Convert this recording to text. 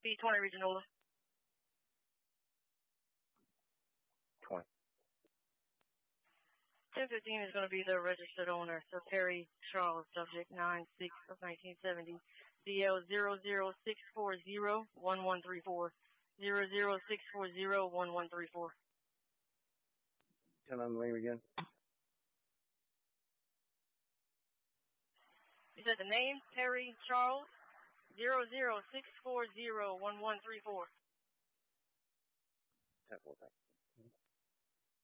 B20 Regional. 20. 1015 is going to be the registered owner. So Terry Charles, subject 9/6 of 1970. DL 00640-1134. 00640-1134. Tell them the name again. You said the name, Terry Charles, 00640-1134. 10-4, thanks.